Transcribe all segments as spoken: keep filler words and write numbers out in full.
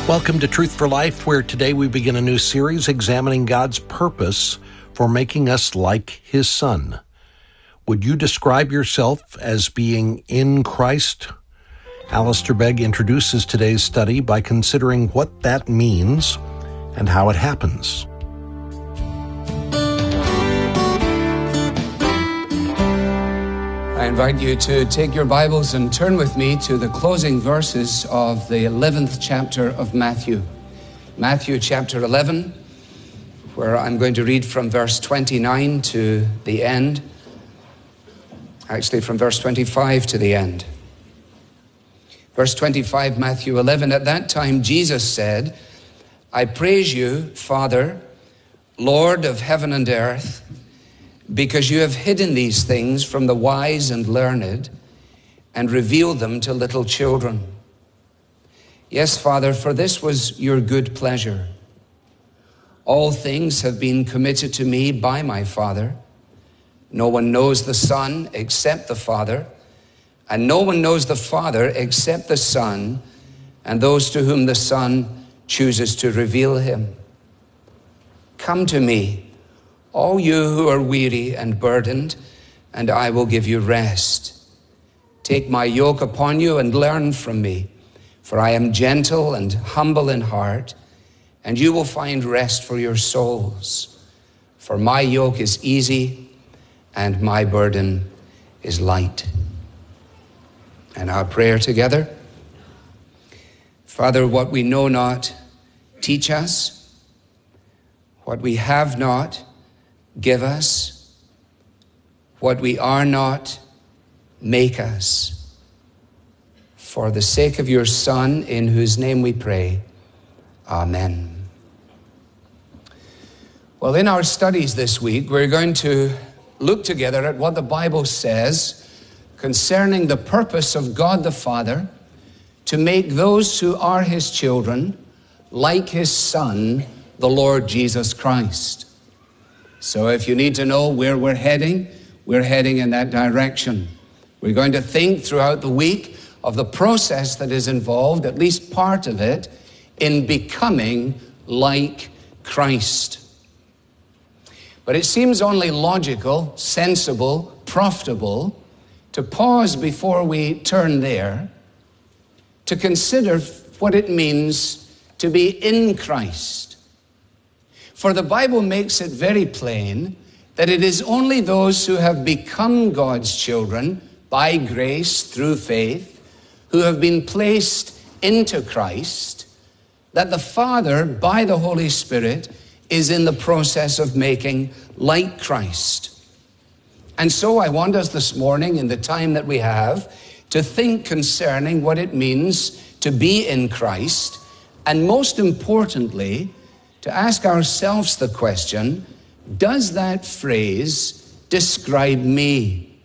Welcome to Truth for Life, where today we begin a new series examining God's purpose for making us like His Son. Would you describe yourself as being in Christ? Alistair Begg introduces today's study by considering what that means and how it happens. I invite you to take your Bibles and turn with me to the closing verses of the eleventh chapter of Matthew. Matthew chapter eleven, where I'm going to read from verse twenty-nine to the end. Actually, from verse twenty-five to the end. Verse twenty-five, Matthew eleven, "At that time Jesus said, I praise you, Father, Lord of heaven and earth, because you have hidden these things from the wise and learned and revealed them to little children. Yes, Father, for this was your good pleasure. All things have been committed to me by my Father. No one knows the Son except the Father, and no one knows the Father except the Son, and those to whom the Son chooses to reveal him. Come to me, all you who are weary and burdened, and I will give you rest. Take my yoke upon you and learn from me, for I am gentle and humble in heart, and you will find rest for your souls. For my yoke is easy and my burden is light." And our prayer together. Father, what we know not, teach us. What we have not, give us. What we are not, make us. For the sake of your Son, in whose name we pray. Amen. Well, in our studies this week, we're going to look together at what the Bible says concerning the purpose of God the Father to make those who are His children like His Son, the Lord Jesus Christ. So if you need to know where we're heading, we're heading in that direction. We're going to think throughout the week of the process that is involved, at least part of it, in becoming like Christ. But it seems only logical, sensible, profitable to pause before we turn there to consider what it means to be in Christ. For the Bible makes it very plain that it is only those who have become God's children by grace through faith, who have been placed into Christ, that the Father, by the Holy Spirit, is in the process of making like Christ. And so I want us this morning, in the time that we have, to think concerning what it means to be in Christ, and most importantly, to ask ourselves the question, does that phrase describe me?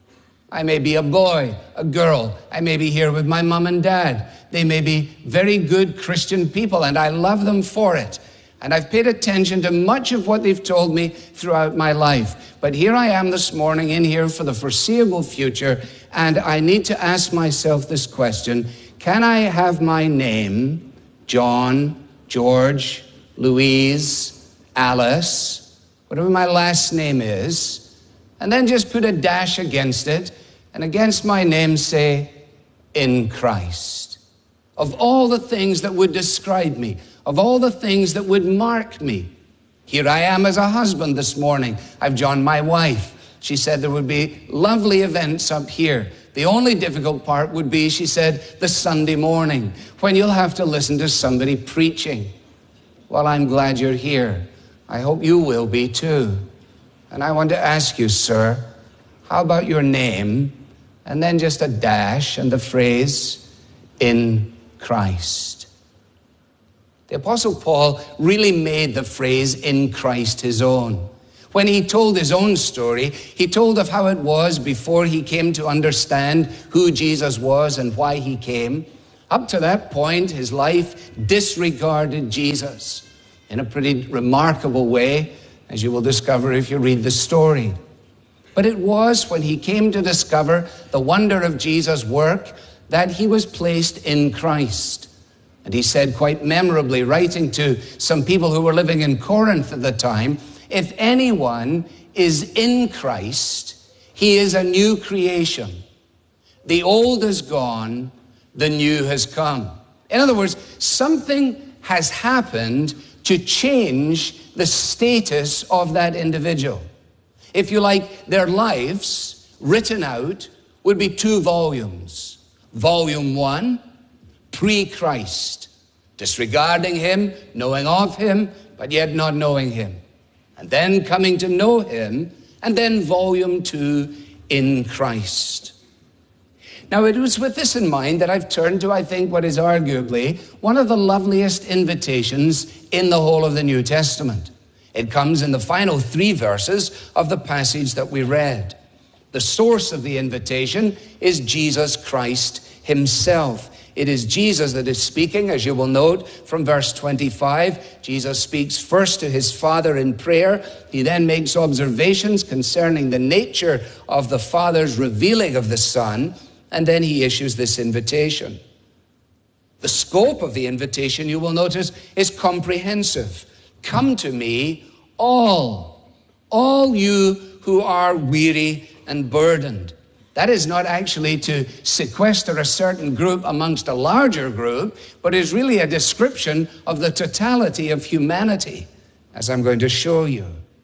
I may be a boy, a girl. I may be here with my mom and dad. They may be very good Christian people, and I love them for it. And I've paid attention to much of what they've told me throughout my life. But here I am this morning in here for the foreseeable future, and I need to ask myself this question: can I have my name, John, George, Louise, Alice, whatever my last name is, and then just put a dash against it, and against my name say, in Christ? Of all the things that would describe me, of all the things that would mark me, here I am as a husband this morning. I've joined my wife. She said there would be lovely events up here. The only difficult part would be, she said, the Sunday morning, when you'll have to listen to somebody preaching. Well, I'm glad you're here. I hope you will be too. And I want to ask you, sir, how about your name, and then just a dash and the phrase, in Christ? The Apostle Paul really made the phrase in Christ his own. When he told his own story, he told of how it was before he came to understand who Jesus was and why he came. Up to that point, his life disregarded Jesus in a pretty remarkable way, as you will discover if you read the story. But it was when he came to discover the wonder of Jesus' work that he was placed in Christ. And he said quite memorably, writing to some people who were living in Corinth at the time, if anyone is in Christ, he is a new creation. The old is gone, the new has come. In other words, something has happened to change the status of that individual. If you like, their lives written out would be two volumes. Volume one, pre-Christ, disregarding him, knowing of him, but yet not knowing him. And then coming to know him, and then volume two, in Christ. Now, it was with this in mind that I've turned to, I think, what is arguably one of the loveliest invitations in the whole of the New Testament. It comes in the final three verses of the passage that we read. The source of the invitation is Jesus Christ himself. It is Jesus that is speaking, as you will note from verse twenty-five. Jesus speaks first to his Father in prayer. He then makes observations concerning the nature of the Father's revealing of the Son, and then he issues this invitation. The scope of the invitation, you will notice, is comprehensive. Come to me, all, all you who are weary and burdened. That is not actually to sequester a certain group amongst a larger group, but is really a description of the totality of humanity, as I'm going to show you.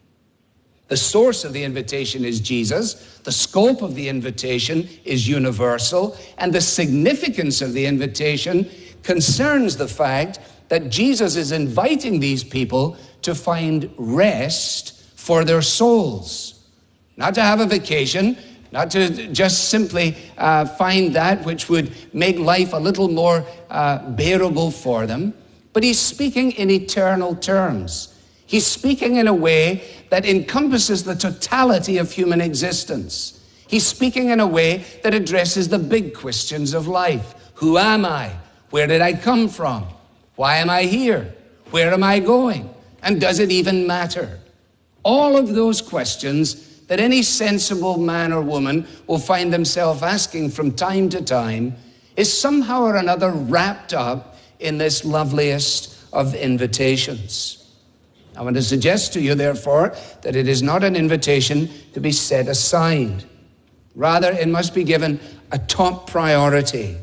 The source of the invitation is Jesus. The scope of the invitation is universal. And the significance of the invitation concerns the fact that Jesus is inviting these people to find rest for their souls. Not to have a vacation, not to just simply uh, find that which would make life a little more uh, bearable for them, but he's speaking in eternal terms. He's speaking in a way that encompasses the totality of human existence. He's speaking in a way that addresses the big questions of life. Who am I? Where did I come from? Why am I here? Where am I going? And does it even matter? All of those questions that any sensible man or woman will find themselves asking from time to time is somehow or another wrapped up in this loveliest of invitations. I want to suggest to you, therefore, that it is not an invitation to be set aside. Rather, it must be given a top priority.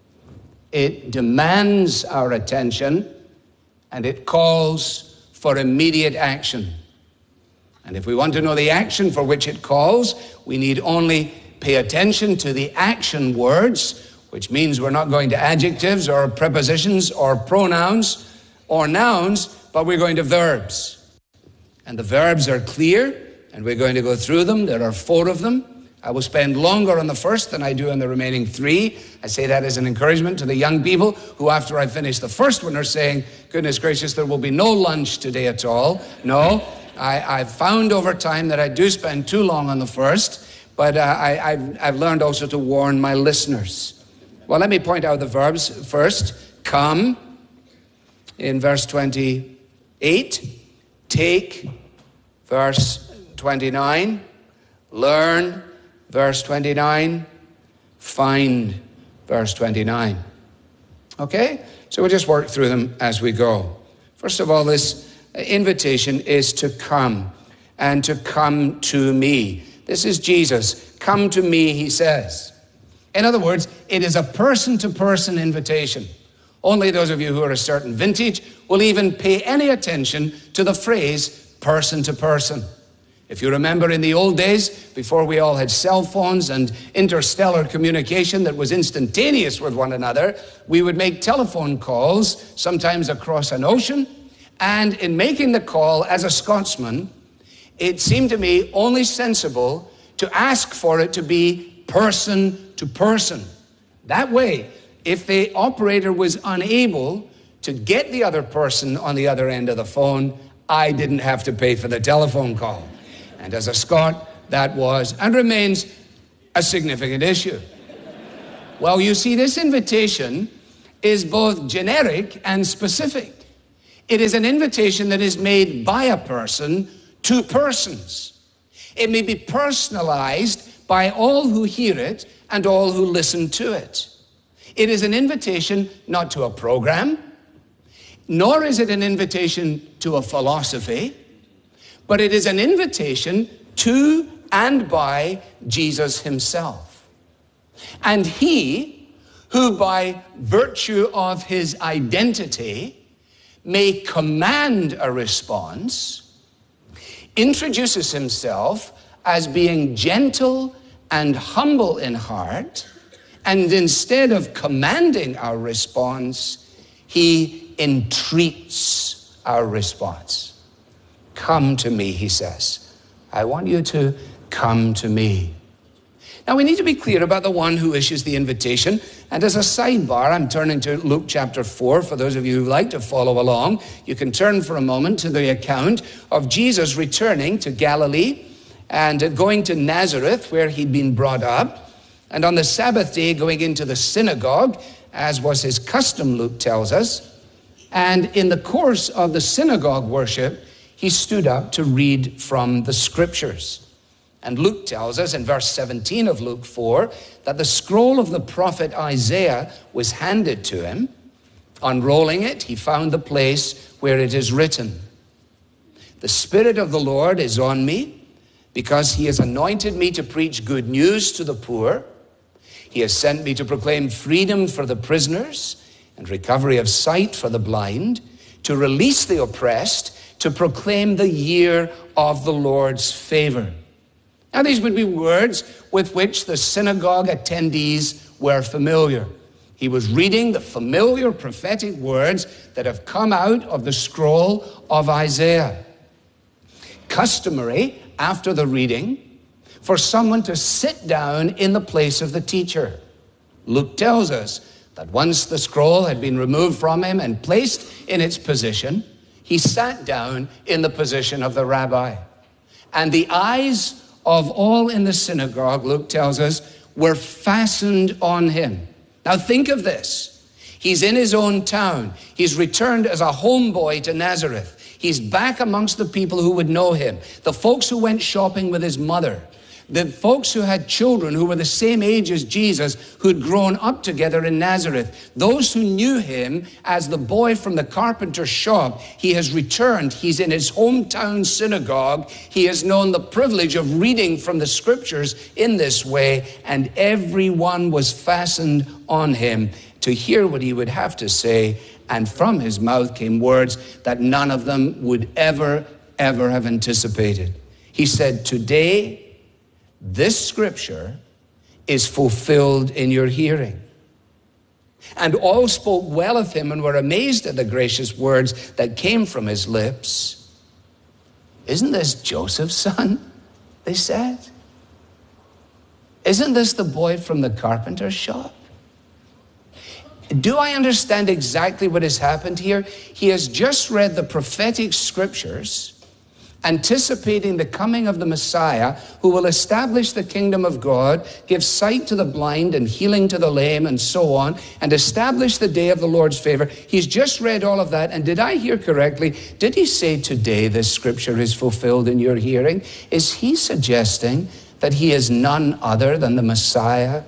It demands our attention, and it calls for immediate action. And if we want to know the action for which it calls, we need only pay attention to the action words, which means we're not going to adjectives or prepositions or pronouns or nouns, but we're going to verbs. And the verbs are clear, and we're going to go through them. There are four of them. I will spend longer on the first than I do on the remaining three. I say that as an encouragement to the young people who, after I finish the first one, are saying, goodness gracious, there will be no lunch today at all. No. I, I've found over time that I do spend too long on the first, but uh, I, I've, I've learned also to warn my listeners. Well, let me point out the verbs first. Come, in verse twenty-eight. Take, verse twenty-nine. Learn, verse twenty-nine. Find, verse twenty-nine. Okay? So we'll just work through them as we go. First of all, this invitation is to come, and to come to me. This is Jesus. Come to me, he says. In other words, it is a person-to-person invitation. Only those of you who are a certain vintage will even pay any attention to the phrase person-to-person. If you remember in the old days, before we all had cell phones and interstellar communication that was instantaneous with one another, we would make telephone calls, sometimes across an ocean. And in making the call, as a Scotsman, it seemed to me only sensible to ask for it to be person to person. That way, if the operator was unable to get the other person on the other end of the phone, I didn't have to pay for the telephone call. And as a Scot, that was and remains a significant issue. Well, you see, this invitation is both generic and specific. It is an invitation that is made by a person to persons. It may be personalized by all who hear it and all who listen to it. It is an invitation not to a program, nor is it an invitation to a philosophy, but it is an invitation to and by Jesus himself. And he, who by virtue of his identity may command a response, introduces himself as being gentle and humble in heart, and instead of commanding our response, he entreats our response. Come to me, he says. I want you to come to me. Now, we need to be clear about the one who issues the invitation. And as a sidebar, I'm turning to Luke chapter four. For those of you who like to follow along, you can turn for a moment to the account of Jesus returning to Galilee and going to Nazareth, where he'd been brought up. And on the Sabbath day, going into the synagogue, as was his custom, Luke tells us. And in the course of the synagogue worship, he stood up to read from the scriptures. And Luke tells us in verse seventeen of Luke four that the scroll of the prophet Isaiah was handed to him. Unrolling it, he found the place where it is written, "The Spirit of the Lord is on me, because he has anointed me to preach good news to the poor. He has sent me to proclaim freedom for the prisoners and recovery of sight for the blind, to release the oppressed, to proclaim the year of the Lord's favor." Now, these would be words with which the synagogue attendees were familiar. He was reading the familiar prophetic words that have come out of the scroll of Isaiah. Customary, after the reading, for someone to sit down in the place of the teacher. Luke tells us that once the scroll had been removed from him and placed in its position, he sat down in the position of the rabbi. And the eyes of all in the synagogue, Luke tells us, were fastened on him. Now think of this. He's in his own town. He's returned as a homeboy to Nazareth. He's back amongst the people who would know him, the folks who went shopping with his mother, the folks who had children who were the same age as Jesus, who'd grown up together in Nazareth, those who knew him as the boy from the carpenter's shop. He has returned. He's in his hometown synagogue. He has known the privilege of reading from the scriptures in this way, and everyone was fastened on him to hear what he would have to say, and from his mouth came words that none of them would ever, ever have anticipated. He said, "Today, this scripture is fulfilled in your hearing." And all spoke well of him and were amazed at the gracious words that came from his lips. "Isn't this Joseph's son?" they said. "Isn't this the boy from the carpenter's shop?" Do I understand exactly what has happened here? He has just read the prophetic scriptures, anticipating the coming of the Messiah, who will establish the kingdom of God, give sight to the blind and healing to the lame and so on, and establish the day of the Lord's favor. He's just read all of that. And did I hear correctly? Did he say, "Today this scripture is fulfilled in your hearing"? Is he suggesting that he is none other than the Messiah?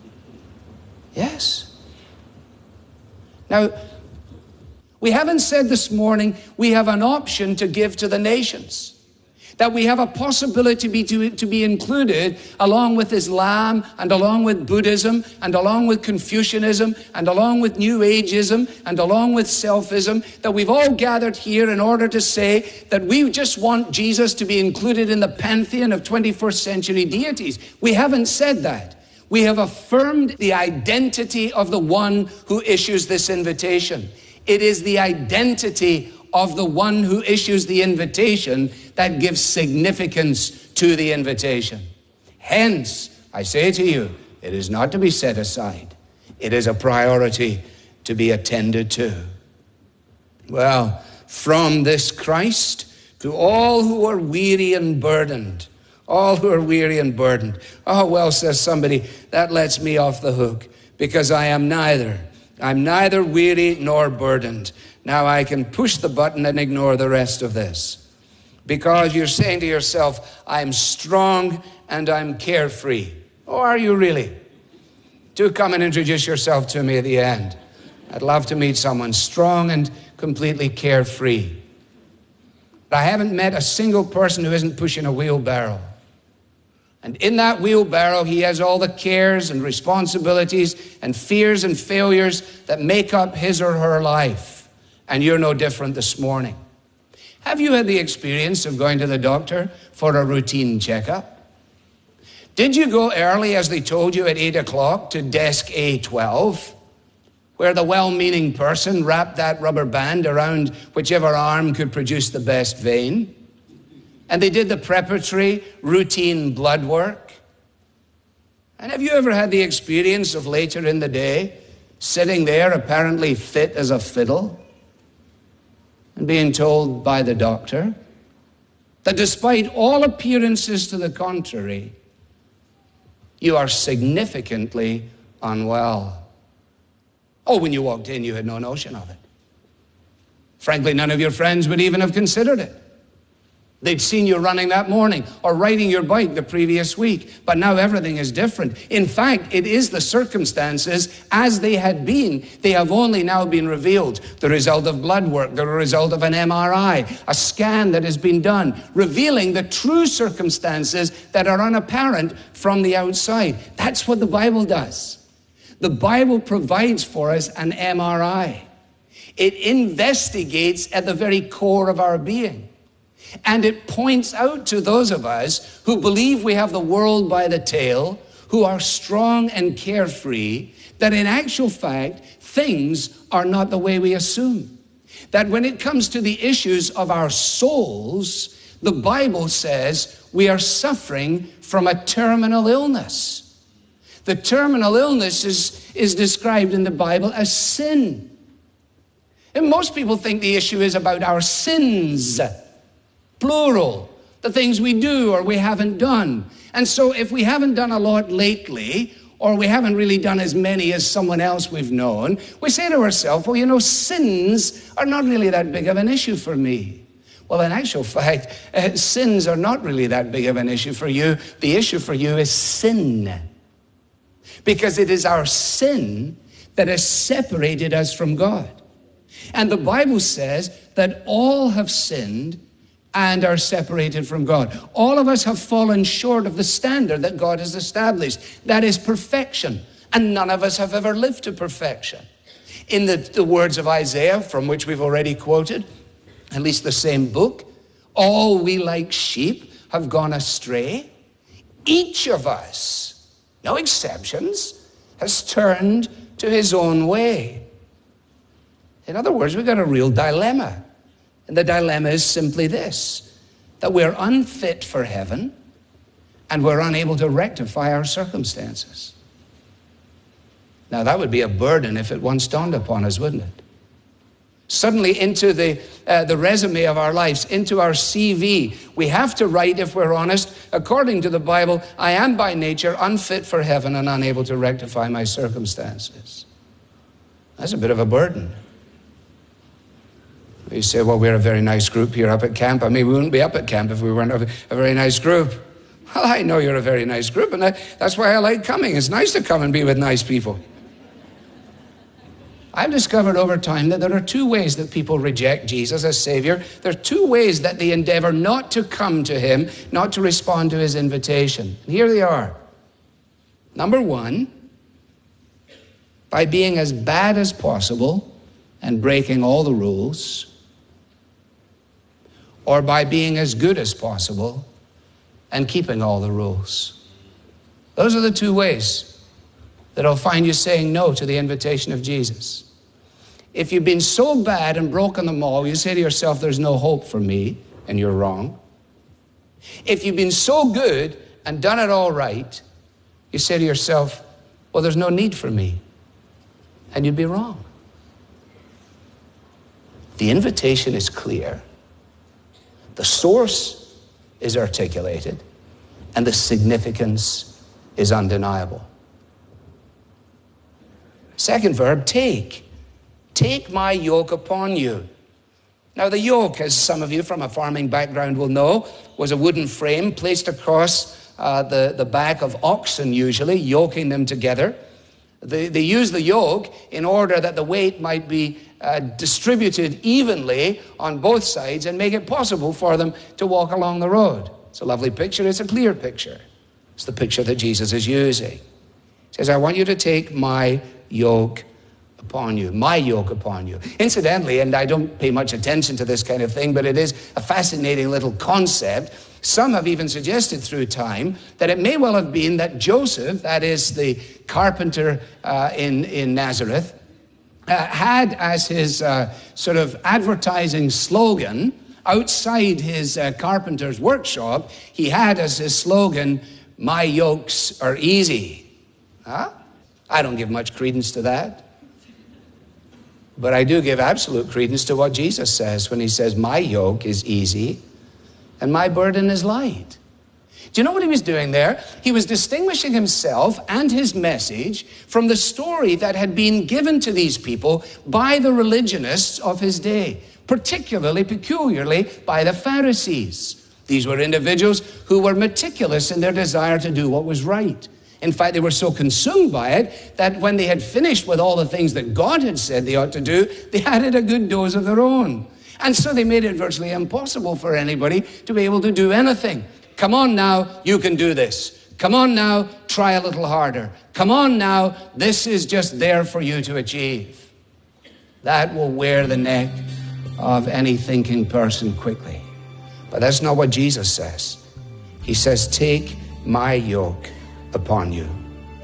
Yes. Now, we haven't said this morning we have an option to give to the nations, that we have a possibility to be, to, to be included along with Islam and along with Buddhism and along with Confucianism and along with New Ageism and along with Selfism, that we've all gathered here in order to say that we just want Jesus to be included in the pantheon of twenty-first century deities. We haven't said that. We have affirmed the identity of the one who issues this invitation. It is the identity of the one who issues the invitation that gives significance to the invitation. Hence, I say to you, it is not to be set aside. It is a priority to be attended to. Well, from this Christ to all who are weary and burdened, all who are weary and burdened. Oh, well, says somebody, that lets me off the hook because I am neither. I'm neither weary nor burdened. Now I can push the button and ignore the rest of this. Because you're saying to yourself, I'm strong and I'm carefree. Oh, are you really? Do come and introduce yourself to me at the end. I'd love to meet someone strong and completely carefree. I haven't met a single person who isn't pushing a wheelbarrow. And in that wheelbarrow, he has all the cares and responsibilities and fears and failures that make up his or her life. And you're no different this morning. Have you had the experience of going to the doctor for a routine checkup? Did you go early, as they told you, at eight o'clock to desk A twelve? Where the well-meaning person wrapped that rubber band around whichever arm could produce the best vein. And they did the preparatory routine blood work. And have you ever had the experience of later in the day, sitting there apparently fit as a fiddle, and being told by the doctor that despite all appearances to the contrary, you are significantly unwell? Oh, when you walked in, you had no notion of it. Frankly, none of your friends would even have considered it. They'd seen you running that morning or riding your bike the previous week, but now everything is different. In fact, it is the circumstances as they had been. They have only now been revealed. The result of blood work, the result of an M R I, a scan that has been done, revealing the true circumstances that are unapparent from the outside. That's what the Bible does. The Bible provides for us an M R I. It investigates at the very core of our being. And it points out to those of us who believe we have the world by the tail, who are strong and carefree, that in actual fact, things are not the way we assume. That when it comes to the issues of our souls, the Bible says we are suffering from a terminal illness. The terminal illness is, is described in the Bible as sin. And most people think the issue is about our sins, plural, the things we do or we haven't done. And so if we haven't done a lot lately, or we haven't really done as many as someone else we've known, we say to ourselves, well, you know, sins are not really that big of an issue for me. Well, in actual fact, uh, sins are not really that big of an issue for you. The issue for you is sin. Because it is our sin that has separated us from God. And the Bible says that all have sinned and are separated from God. All of us have fallen short of the standard that God has established. That is perfection. And none of us have ever lived to perfection. In the, the words of Isaiah, from which we've already quoted, at least the same book, all we like sheep have gone astray. Each of us, no exceptions, has turned to his own way. In other words, we've got a real dilemma. And the dilemma is simply this, that we're unfit for heaven and we're unable to rectify our circumstances. Now, that would be a burden if it once dawned upon us, wouldn't it? Suddenly into the, uh, the resume of our lives, into our C V, we have to write, if we're honest, according to the Bible, I am by nature unfit for heaven and unable to rectify my circumstances. That's a bit of a burden. You say, well, we're a very nice group here up at camp. I mean, we wouldn't be up at camp if we weren't a, a very nice group. Well, I know you're a very nice group, and I, that's why I like coming. It's nice to come and be with nice people. I've discovered over time that there are two ways that people reject Jesus as Savior. There are two ways that they endeavor not to come to him, not to respond to his invitation. And here they are. Number one, by being as bad as possible and breaking all the rules, or by being as good as possible and keeping all the rules. Those are the two ways that will find you saying no to the invitation of Jesus. If you've been so bad and broken them all, you say to yourself, there's no hope for me, and you're wrong. If you've been so good and done it all right, you say to yourself, well, there's no need for me, and you'd be wrong. The invitation is clear. The source is articulated, and the significance is undeniable. Second verb, take. Take my yoke upon you. Now, the yoke, as some of you from a farming background will know, was a wooden frame placed across uh, the, the back of oxen, usually, yoking them together. They, they used the yoke in order that the weight might be uh, distributed evenly on both sides and make it possible for them to walk along the road. It's a lovely picture. It's a clear picture. It's the picture that Jesus is using. He says, I want you to take my yoke upon you, my yoke upon you. Incidentally, and I don't pay much attention to this kind of thing, but it is a fascinating little concept. Some have even suggested through time that it may well have been that Joseph, that is the carpenter uh, in, in Nazareth, uh, had as his uh, sort of advertising slogan outside his uh, carpenter's workshop, he had as his slogan, my yokes are easy. Huh? I don't give much credence to that. But I do give absolute credence to what Jesus says when he says, my yoke is easy and my burden is light. Do you know what he was doing there? He was distinguishing himself and his message from the story that had been given to these people by the religionists of his day, particularly, peculiarly by the Pharisees. These were individuals who were meticulous in their desire to do what was right. In fact, they were so consumed by it that when they had finished with all the things that God had said they ought to do, they added a good dose of their own. And so they made it virtually impossible for anybody to be able to do anything. Come on now, you can do this. Come on now, try a little harder. Come on now, this is just there for you to achieve. That will wear the neck of any thinking person quickly. But that's not what Jesus says. He says, take my yoke upon you.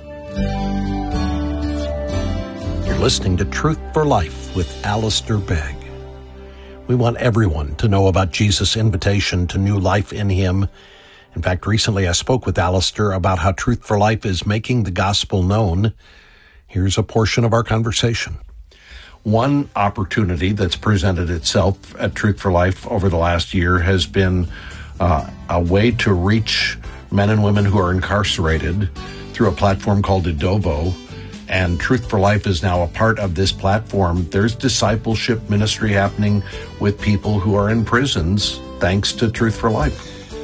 You're listening to Truth for Life with Alistair Begg. We want everyone to know about Jesus' invitation to new life in him. In fact, recently I spoke with Alistair about how Truth for Life is making the gospel known. Here's a portion of our conversation. One opportunity that's presented itself at Truth for Life over the last year has been uh, a way to reach men and women who are incarcerated through a platform called Idovo, and Truth for Life is now a part of this platform. There's discipleship ministry happening with people who are in prisons thanks to Truth for Life.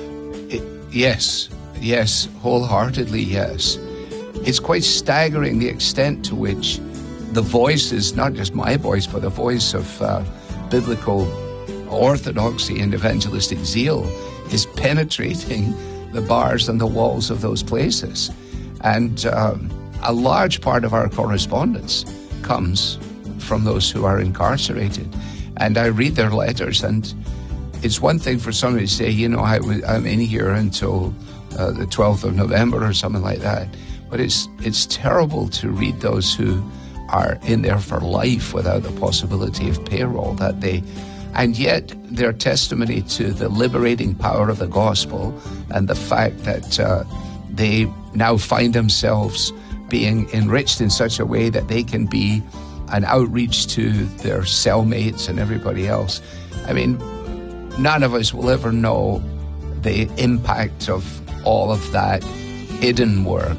It, yes, yes, wholeheartedly yes. It's quite staggering the extent to which the voice is not just my voice, but the voice of uh, biblical orthodoxy and evangelistic zeal is penetrating the bars and the walls of those places. And um, a large part of our correspondence comes from those who are incarcerated. And I read their letters, and it's one thing for somebody to say, you know, I w- I'm in here until uh, the twelfth of November or something like that. But it's it's terrible to read those who are in there for life without the possibility of parole, that they and yet their testimony to the liberating power of the gospel and the fact that uh, they now find themselves being enriched in such a way that they can be an outreach to their cellmates and everybody else. I mean, none of us will ever know the impact of all of that hidden work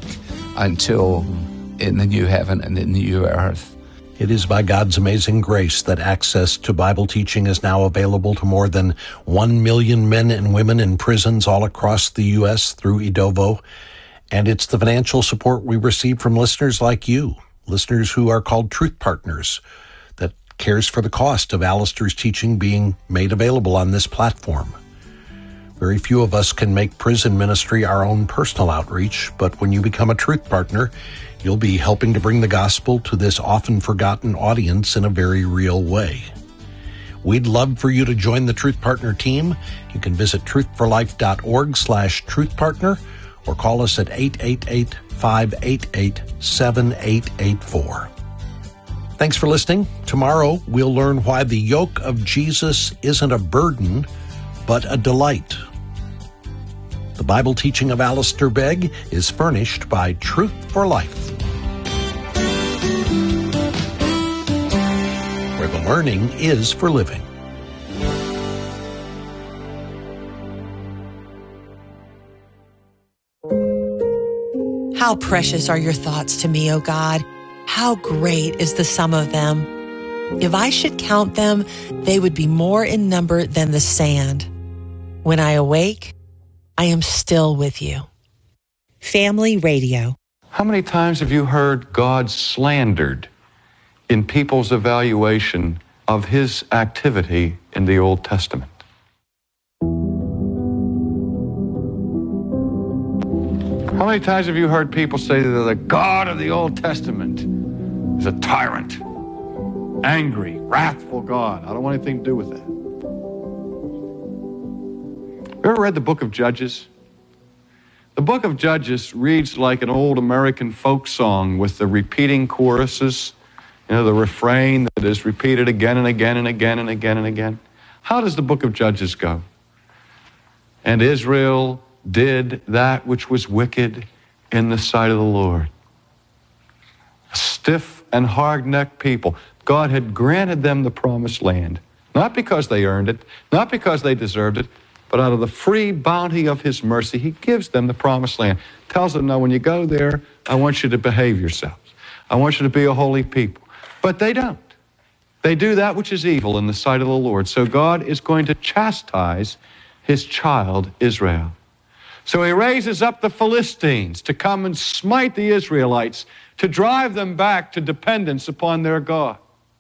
until in the new heaven and in the new earth. It is by God's amazing grace that access to Bible teaching is now available to more than one million men and women in prisons all across the U S through Idovo. And it's the financial support we receive from listeners like you, listeners who are called Truth Partners, that cares for the cost of Alistair's teaching being made available on this platform. Very few of us can make prison ministry our own personal outreach, but when you become a Truth Partner, you'll be helping to bring the gospel to this often forgotten audience in a very real way. We'd love for you to join the Truth Partner team. You can visit truthforlife.org slash truthpartner or call us at eight eight eight, five eight eight, seven eight eight four. Thanks for listening. Tomorrow, we'll learn why the yoke of Jesus isn't a burden, but a delight. The Bible teaching of Alistair Begg is furnished by Truth for Life, where the learning is for living. How precious are your thoughts to me, O God. How great is the sum of them. If I should count them, they would be more in number than the sand. When I awake, I am still with you. Family Radio. How many times have you heard God slandered in people's evaluation of his activity in the Old Testament? How many times have you heard people say that the God of the Old Testament is a tyrant, angry, wrathful God? I don't want anything to do with that. You ever read the book of Judges? The book of Judges reads like an old American folk song with the repeating choruses, you know, the refrain that is repeated again and again and again and again and again. How does the book of Judges go? And Israel did that which was wicked in the sight of the Lord. A stiff and hard-necked people. God had granted them the promised land, not because they earned it, not because they deserved it, but out of the free bounty of his mercy, he gives them the promised land. Tells them, now when you go there, I want you to behave yourselves. I want you to be a holy people. But they don't. They do that which is evil in the sight of the Lord. So God is going to chastise his child, Israel. So he raises up the Philistines to come and smite the Israelites, to drive them back to dependence upon their God.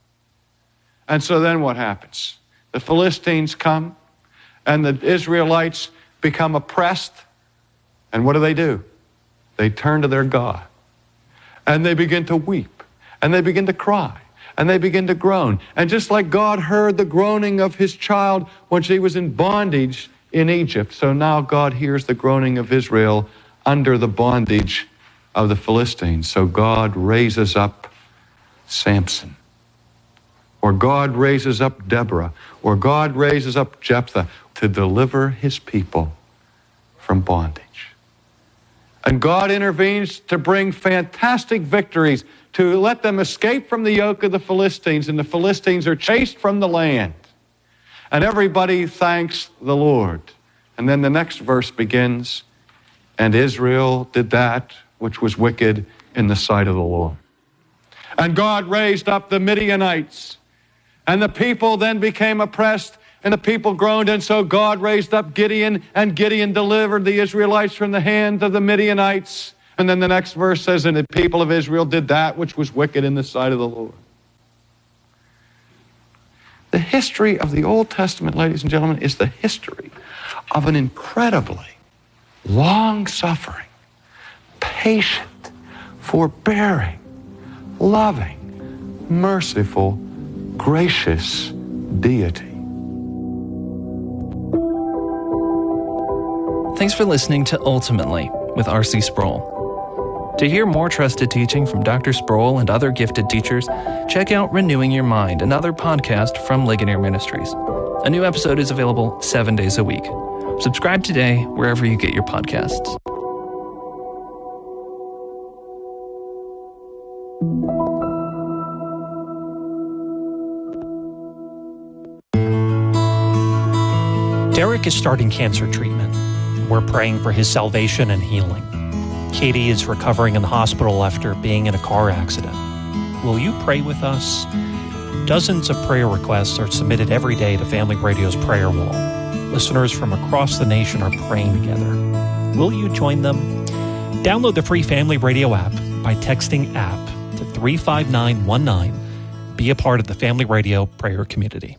And so then what happens? The Philistines come, and the Israelites become oppressed. And what do they do? They turn to their God. And they begin to weep. And they begin to cry. And they begin to groan. And just like God heard the groaning of his child when she was in bondage in Egypt, so now God hears the groaning of Israel under the bondage of the Philistines. So God raises up Samson. Or God raises up Deborah. Or God raises up Jephthah to deliver his people from bondage. And God intervenes to bring fantastic victories, to let them escape from the yoke of the Philistines, and the Philistines are chased from the land. And everybody thanks the Lord. And then the next verse begins, and Israel did that which was wicked in the sight of the Lord. And God raised up the Midianites, and the people then became oppressed, and the people groaned, and so God raised up Gideon, and Gideon delivered the Israelites from the hand of the Midianites. And then the next verse says, and the people of Israel did that which was wicked in the sight of the Lord. The history of the Old Testament, ladies and gentlemen, is the history of an incredibly long-suffering, patient, forbearing, loving, merciful, gracious deity. Thanks for listening to Ultimately with R C Sproul. To hear more trusted teaching from Doctor Sproul and other gifted teachers, check out Renewing Your Mind, another podcast from Ligonier Ministries. A new episode is available seven days a week. Subscribe today wherever you get your podcasts. Derek is starting cancer treatment. We're praying for his salvation and healing. Katie is recovering in the hospital after being in a car accident. Will you pray with us? Dozens of prayer requests are submitted every day to Family Radio's prayer wall. Listeners from across the nation are praying together. Will you join them? Download the free Family Radio app by texting app to three five nine one nine. Be a part of the Family Radio prayer community.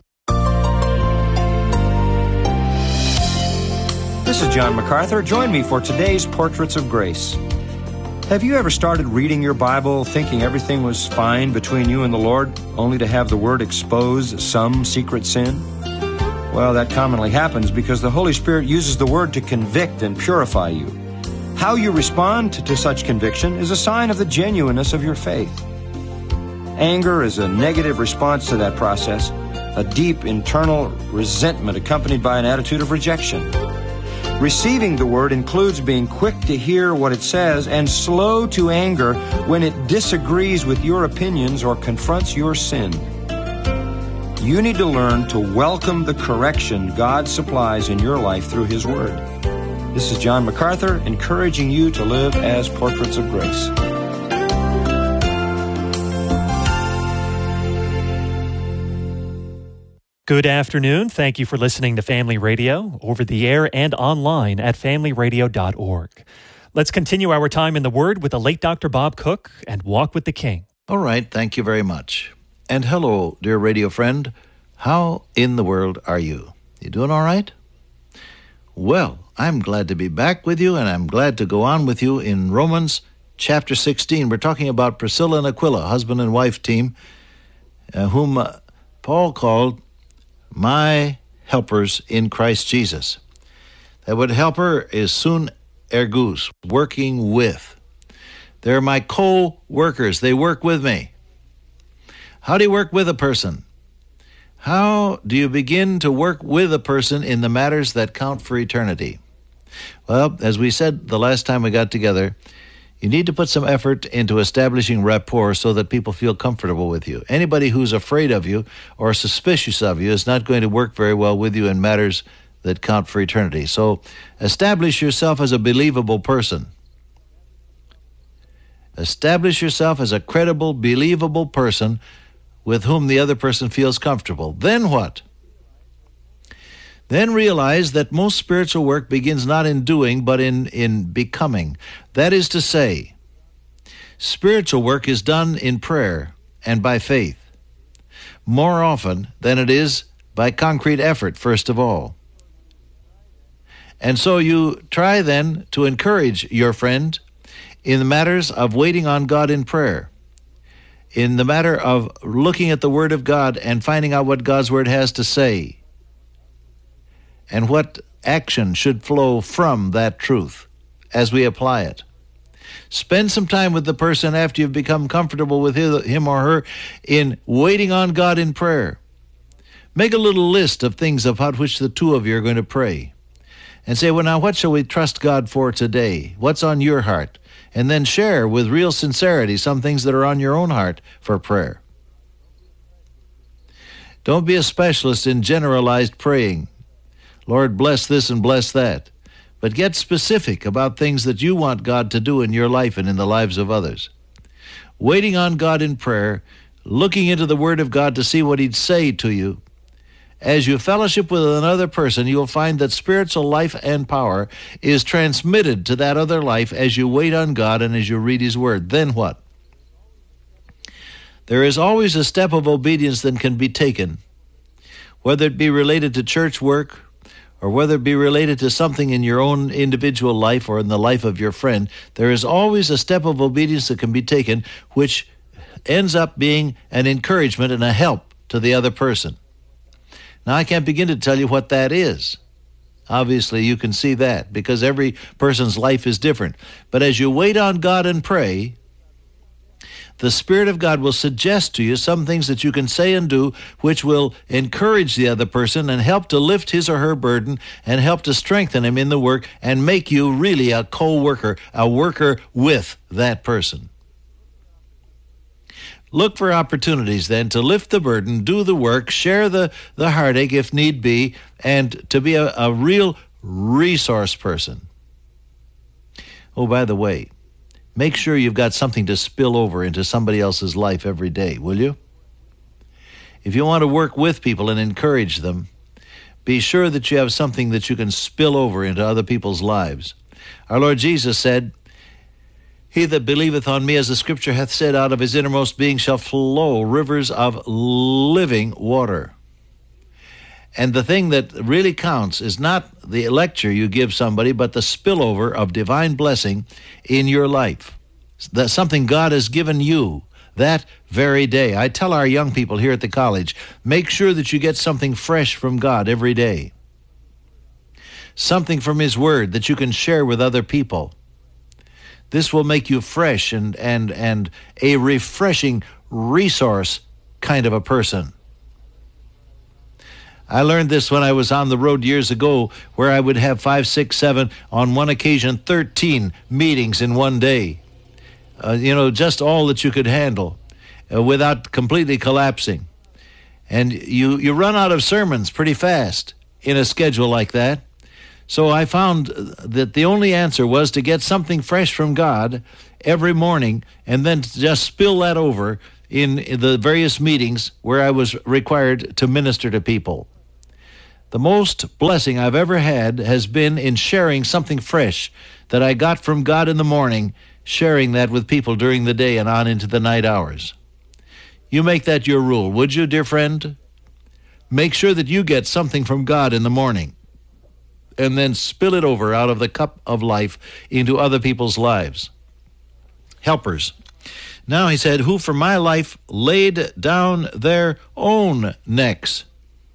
This is John MacArthur. Join me for today's Portraits of Grace. Have you ever started reading your Bible thinking everything was fine between you and the Lord, only to have the Word expose some secret sin? Well, that commonly happens because the Holy Spirit uses the Word to convict and purify you. How you respond to such conviction is a sign of the genuineness of your faith. Anger is a negative response to that process, a deep internal resentment accompanied by an attitude of rejection. Receiving the Word includes being quick to hear what it says and slow to anger when it disagrees with your opinions or confronts your sin. You need to learn to welcome the correction God supplies in your life through His Word. This is John MacArthur, encouraging you to live as portraits of grace. Good afternoon. Thank you for listening to Family Radio, over the air and online at family radio dot org. Let's continue our time in the Word with the late Doctor Bob Cook and Walk with the King. All right, thank you very much. And hello, dear radio friend. How in the world are you? You doing all right? Well, I'm glad to be back with you, and I'm glad to go on with you in Romans chapter sixteen. We're talking about Priscilla and Aquila, husband and wife team, uh, whom uh, Paul called my helpers in Christ Jesus. That word helper is sun ergus, working with. They're my co-workers. They work with me. How do you work with a person? How do you begin to work with a person in the matters that count for eternity? Well, as we said the last time we got together, you need to put some effort into establishing rapport so that people feel comfortable with you. Anybody who's afraid of you or suspicious of you is not going to work very well with you in matters that count for eternity. So establish yourself as a believable person. Establish yourself as a credible, believable person with whom the other person feels comfortable. Then what? Then realize that most spiritual work begins not in doing, but in, in becoming. That is to say, spiritual work is done in prayer and by faith, more often than it is by concrete effort, first of all. And so you try then to encourage your friend in the matters of waiting on God in prayer, in the matter of looking at the Word of God and finding out what God's Word has to say, and what action should flow from that truth as we apply it. Spend some time with the person after you've become comfortable with him or her in waiting on God in prayer. Make a little list of things about which the two of you are going to pray. And say, well, now, what shall we trust God for today? What's on your heart? And then share with real sincerity some things that are on your own heart for prayer. Don't be a specialist in generalized praying. Lord, bless this and bless that. But get specific about things that you want God to do in your life and in the lives of others. Waiting on God in prayer, looking into the Word of God to see what He'd say to you. As you fellowship with another person, you'll find that spiritual life and power is transmitted to that other life as you wait on God and as you read His Word. Then what? There is always a step of obedience that can be taken, whether it be related to church work or whether it be related to something in your own individual life or in the life of your friend. There is always a step of obedience that can be taken which ends up being an encouragement and a help to the other person. Now, I can't begin to tell you what that is. Obviously, you can see that because every person's life is different. But as you wait on God and pray, the Spirit of God will suggest to you some things that you can say and do which will encourage the other person and help to lift his or her burden and help to strengthen him in the work and make you really a co-worker, a worker with that person. Look for opportunities then to lift the burden, do the work, share the, the heartache if need be, and to be a, a real resource person. Oh, by the way, make sure you've got something to spill over into somebody else's life every day, will you? If you want to work with people and encourage them, be sure that you have something that you can spill over into other people's lives. Our Lord Jesus said, "He that believeth on me, as the Scripture hath said, out of his innermost being shall flow rivers of living water." And the thing that really counts is not the lecture you give somebody, but the spillover of divine blessing in your life. That's something God has given you that very day. I tell our young people here at the college, make sure that you get something fresh from God every day. Something from His Word that you can share with other people. This will make you fresh and, and, and a refreshing resource kind of a person. I learned this when I was on the road years ago, where I would have five, six, seven, on one occasion, thirteen meetings in one day. Uh, you know, just all that you could handle uh, without completely collapsing. And you, you run out of sermons pretty fast in a schedule like that. So I found that the only answer was to get something fresh from God every morning and then just spill that over in the various meetings where I was required to minister to people. The most blessing I've ever had has been in sharing something fresh that I got from God in the morning, sharing that with people during the day and on into the night hours. You make that your rule, would you, dear friend? Make sure that you get something from God in the morning, and then spill it over out of the cup of life into other people's lives. Helpers. Now he said, who for my life laid down their own necks.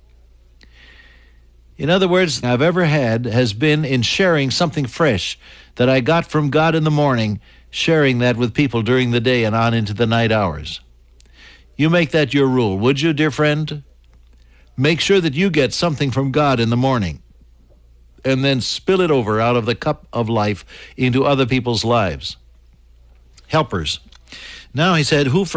In other words, I've ever had has been in sharing something fresh that I got from God in the morning, sharing that with people during the day and on into the night hours. You make that your rule, would you, dear friend? Make sure that you get something from God in the morning, and then spill it over out of the cup of life into other people's lives. Helpers. Now he said, who for